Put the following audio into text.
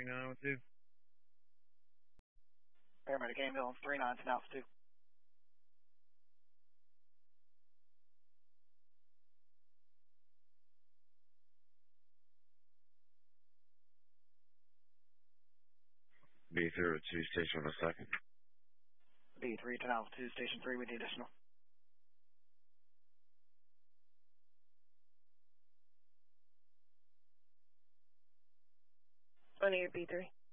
3912. Paramedic ambulance 39 to altitude. B02, station on a second. B3 to altitude, station 3 with the additional. 28 B3.